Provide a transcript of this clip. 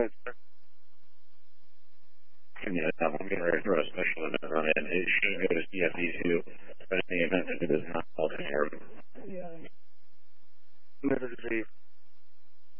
Yeah, I'm getting ready for a special event on that. It